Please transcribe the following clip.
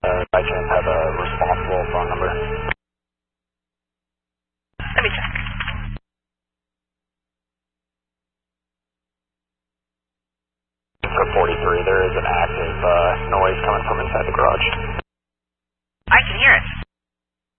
by chance have a responsible phone number? Let me check. For 43, there is an active noise coming from inside the garage.